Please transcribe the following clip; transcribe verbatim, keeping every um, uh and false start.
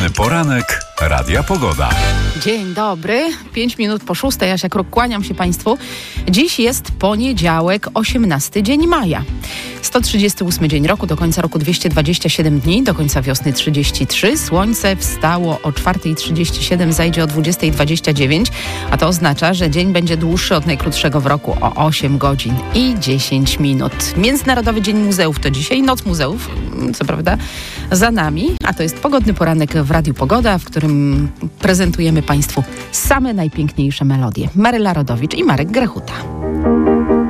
Pogodny poranek Radia Pogoda. Dzień dobry, pięć minut po szóstej, Asia Kruk, kłaniam się Państwu. Dziś jest poniedziałek, osiemnasty dzień maja. sto trzydziesty ósmy dzień roku, do końca roku dwieście dwadzieścia siedem dni, do końca wiosny trzydzieści trzy. Słońce wstało o czwartej trzydzieści siedem, zajdzie o dwudziestej dwadzieścia dziewięć, a to oznacza, że dzień będzie dłuższy od najkrótszego w roku o osiem godzin i dziesięć minut. Międzynarodowy Dzień Muzeów to dzisiaj, Noc Muzeów, co prawda za nami, a to jest pogodny poranek w Radiu Pogoda, w którym prezentujemy Państwu same najpiękniejsze melodie. Maryla Rodowicz i Marek Grechuta.